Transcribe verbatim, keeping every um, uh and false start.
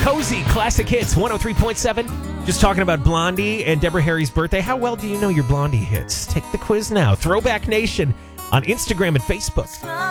Cozy Classic Hits one oh three point seven. Just talking about Blondie and Deborah Harry's birthday. How well do you know your Blondie hits? Take the quiz now. Throwback Nation on Instagram and Facebook.